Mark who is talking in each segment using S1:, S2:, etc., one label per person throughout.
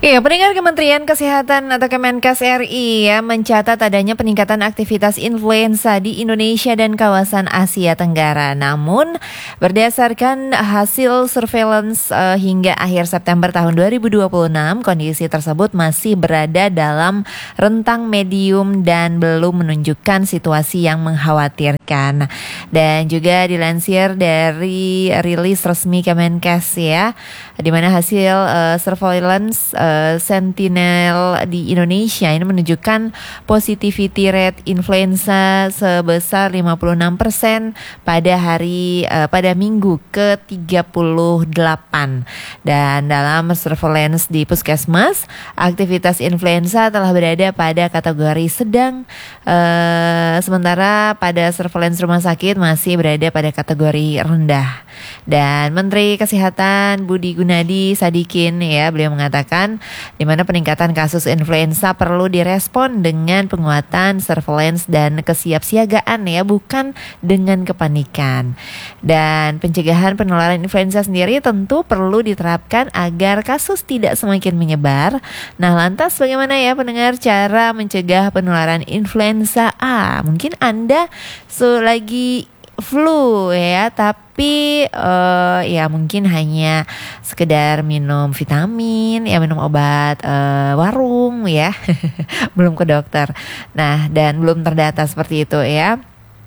S1: Iya, pendengar Kementerian Kesehatan atau Kemenkes RI ya mencatat adanya peningkatan aktivitas influenza di Indonesia dan kawasan Asia Tenggara. Namun, berdasarkan hasil surveillance hingga akhir September tahun 2026, kondisi tersebut masih berada dalam rentang medium dan belum menunjukkan situasi yang mengkhawatirkan. Dan juga dilansir dari rilis resmi Kemenkes ya, di mana hasil surveillance Sentinel di Indonesia ini menunjukkan positivity rate influenza sebesar 56% pada minggu ke-38. Dan dalam surveillance di Puskesmas, aktivitas influenza telah berada pada kategori sedang, sementara pada surveillance rumah sakit masih berada pada kategori rendah. Dan Menteri Kesehatan Budi Gunadi Sadikin ya, beliau mengatakan di mana peningkatan kasus influenza perlu direspon dengan penguatan surveillance dan kesiapsiagaan ya, bukan dengan kepanikan. Dan pencegahan penularan influenza sendiri tentu perlu diterapkan agar kasus tidak semakin menyebar. Nah, lantas bagaimana ya pendengar cara mencegah penularan influenza A? Mungkin Anda lagi flu ya, tapi ya mungkin hanya sekedar minum vitamin ya, minum obat warung ya belum ke dokter. Nah, dan belum terdata seperti itu ya,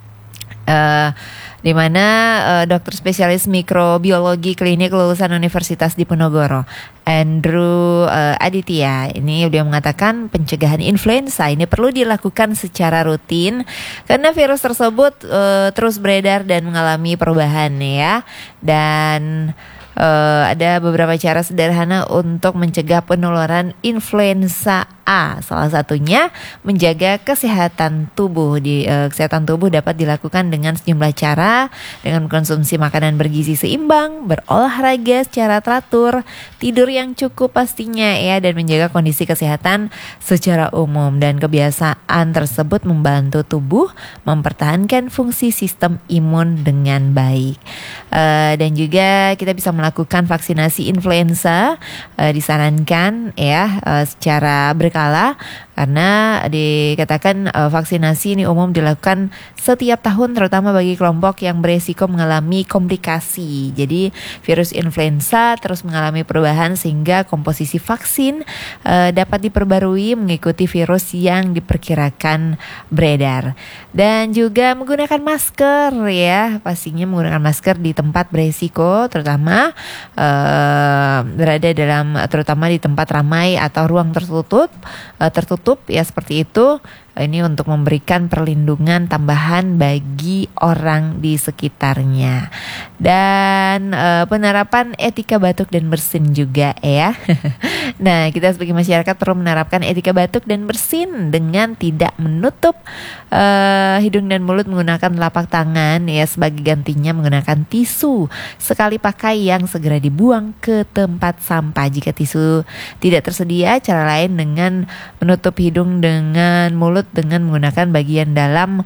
S1: di mana dokter spesialis mikrobiologi klinik lulusan Universitas Diponegoro Andrew Aditya ini beliau mengatakan pencegahan influenza ini perlu dilakukan secara rutin karena virus tersebut terus beredar dan mengalami perubahan ya. Dan ada beberapa cara sederhana untuk mencegah penularan influenza A. Salah satunya menjaga kesehatan tubuh. Kesehatan tubuh dapat dilakukan dengan sejumlah cara, dengan mengkonsumsi makanan bergizi seimbang, berolahraga secara teratur, tidur yang cukup pastinya ya, dan menjaga kondisi kesehatan secara umum. Dan kebiasaan tersebut membantu tubuh mempertahankan fungsi sistem imun dengan baik. Dan juga kita bisa melakukan vaksinasi influenza, disarankan ya secara berkala, karena dikatakan vaksinasi ini umum dilakukan setiap tahun terutama bagi kelompok yang beresiko mengalami komplikasi. Jadi virus influenza terus mengalami perubahan sehingga komposisi vaksin dapat diperbarui mengikuti virus yang diperkirakan beredar. Dan juga menggunakan masker ya, pastinya menggunakan masker di tempat beresiko, terutama terutama di tempat ramai atau ruang tertutup ya, seperti itu. Ini untuk memberikan perlindungan tambahan bagi orang di sekitarnya. Dan penerapan etika batuk dan bersin juga ya. Nah, kita sebagai masyarakat perlu menerapkan etika batuk dan bersin dengan tidak menutup hidung dan mulut menggunakan telapak tangan ya, sebagai gantinya menggunakan tisu sekali pakai yang segera dibuang ke tempat sampah. Jika tisu tidak tersedia, cara lain dengan menutup hidung dengan mulut dengan menggunakan bagian dalam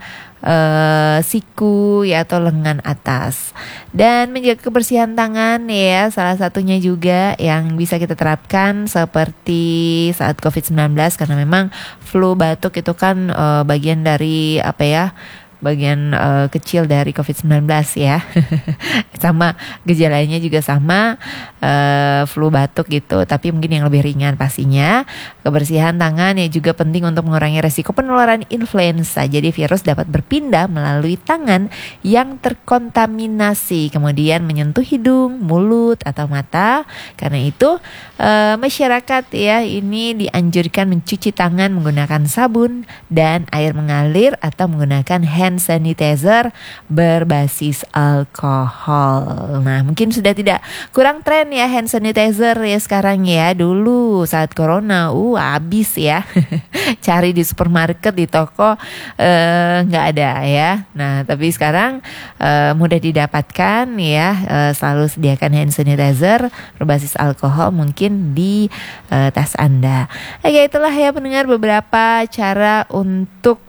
S1: siku ya atau lengan atas. Dan menjaga kebersihan tangan ya, salah satunya juga yang bisa kita terapkan seperti saat COVID-19, karena memang flu batuk itu kan bagian dari bagian kecil dari COVID-19 ya. Sama gejalanya juga sama flu batuk gitu, tapi mungkin yang lebih ringan pastinya. Kebersihan tangan ya juga penting untuk mengurangi resiko penularan influenza. Jadi virus dapat berpindah melalui tangan yang terkontaminasi kemudian menyentuh hidung, mulut atau mata. Karena itu masyarakat ya ini dianjurkan mencuci tangan menggunakan sabun dan air mengalir atau menggunakan hand sanitizer berbasis alkohol. Nah, mungkin sudah tidak kurang tren ya hand sanitizer ya sekarang ya. Dulu saat corona habis ya. Cari di supermarket, di toko nggak ada ya. Nah, tapi sekarang mudah didapatkan ya. Selalu sediakan hand sanitizer berbasis alkohol mungkin di tas Anda. Oke, itulah ya pendengar beberapa cara untuk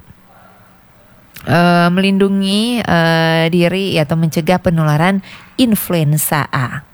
S1: melindungi diri atau mencegah penularan influenza A.